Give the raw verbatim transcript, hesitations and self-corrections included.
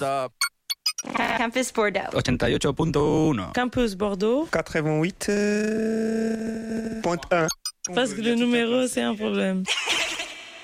Stop. Campus Bordeaux. ochenta y ocho punto uno. Campus Bordeaux. quatre-vingt-huit point un. Parce que le numéro, c'est un problème.